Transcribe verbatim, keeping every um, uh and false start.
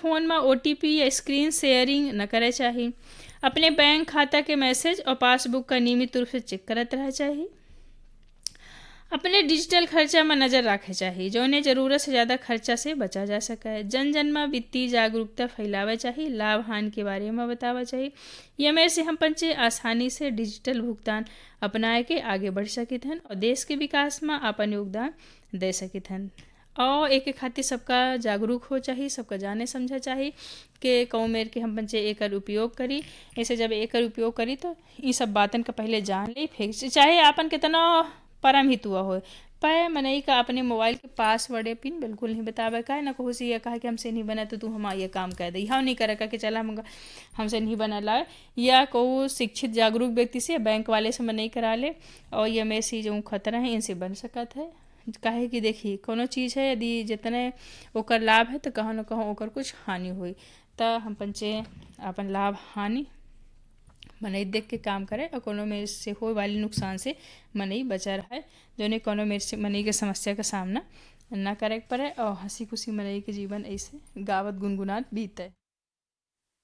Phone में O T पी या screen sharing न करे चाहिए। अपने बैंक खाता के मैसेज और पासबुक का नियमित रूप से चेक करते रह चाहिए। अपने डिजिटल खर्चा में नज़र रखे चाहिए, जौने जरूरत से ज़्यादा खर्चा से बचा जा सके। जन जन में वित्तीय जागरूकता फैलावे चाहिए, लाभ हानि के बारे में बतावा चाहिए। ये मेरे से हम पंचे आसानी से डिजिटल भुगतान अपनाए के आगे बढ़ सकित हन और देश के विकास में अपन योगदान दे सकित हन। और एक खातिर सबका जागरूक हो चाहिए, सबका जाने समझा चाहिए कि कौ मेर के हम पंचे एकर उपयोग करी। ऐसे जब एकर उपयोग करी तो ये सब बातन का पहले जान ली, फिर चाहे आपन कितना परम हित हुआ हो पर मनई का अपने मोबाइल के पासवर्ड या पिन बिल्कुल नहीं बतावे का है ना। कहूँ से ये कहा कि हमसे नहीं बना तो तू हम ये काम कर दी, हाँ नहीं करे का कि चला हम हमसे नहीं बना लाए। या कहूँ शिक्षित जागरूक व्यक्ति से बैंक वाले से मनई करा ले और ये में से जो खतरा है इनसे बन सकत है। काहे कि देखिए कोनो चीज़ है यदि जितने ओकर लाभ है तो कहाँ न कहाँ ओकर कुछ हानि हुई, तो हम पंचे अपन लाभ हानि मनई देख के काम करे और कोनो में से हो वाली नुकसान से मनई बचा रहे, जो कोनो में से मनई के समस्या का सामना न करे पड़े और हंसी खुशी मनई के जीवन ऐसे गावत गुनगुनात बीते।